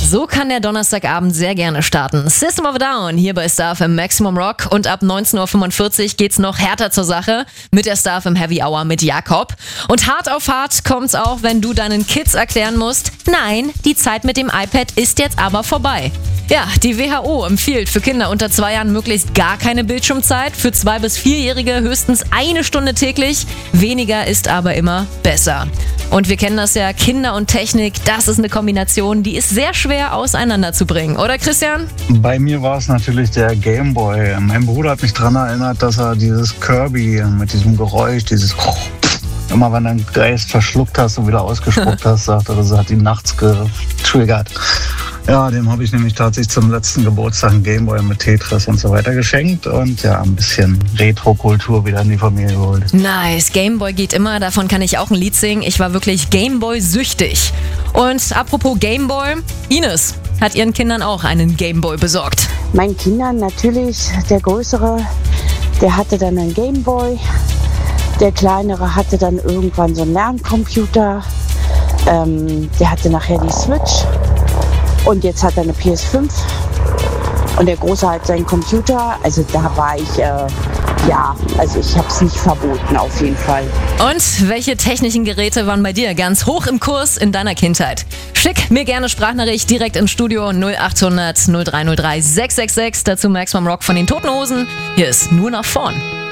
So kann der Donnerstagabend sehr gerne starten. System of a Down hier bei Star FM Maximum Rock und ab 19.45 Uhr geht's noch härter zur Sache mit der Star FM Heavy Hour mit Jakob. Und hart auf hart kommt's auch, wenn du deinen Kids erklären musst, nein, die Zeit mit dem iPad ist jetzt aber vorbei. Ja, die WHO empfiehlt für Kinder unter 2 Jahren möglichst gar keine Bildschirmzeit, für 2- bis 4-Jährige höchstens 1 Stunde täglich. Weniger ist aber immer besser. Und wir kennen das ja, Kinder und Technik, das ist eine Kombination, die ist sehr schwer auseinanderzubringen, oder Christian? Bei mir war es natürlich der Gameboy. Mein Bruder hat mich daran erinnert, dass er dieses Kirby mit diesem Geräusch, dieses immer wenn du einen Geist verschluckt hast und wieder ausgespuckt hast, sagt er, das hat ihn nachts getriggert. Ja, dem habe ich nämlich tatsächlich zum letzten Geburtstag einen Gameboy mit Tetris und so weiter geschenkt und ja, ein bisschen Retro-Kultur wieder in die Familie geholt. Nice, Gameboy geht immer, davon kann ich auch ein Lied singen. Ich war wirklich Gameboy-süchtig. Und apropos Gameboy, Ines hat ihren Kindern auch einen Gameboy besorgt. Meinen Kindern natürlich, der Größere, der hatte dann einen Gameboy. Der Kleinere hatte dann irgendwann so einen Lerncomputer. Der hatte nachher die Switch. Und jetzt hat er eine PS5 und der Große hat seinen Computer. Also da war ich, ich habe es nicht verboten auf jeden Fall. Und welche technischen Geräte waren bei dir ganz hoch im Kurs in deiner Kindheit? Schick mir gerne Sprachnachricht direkt ins Studio 0800 0303 666. Dazu Maximum Rock von den Toten Hosen. Hier ist nur nach vorn.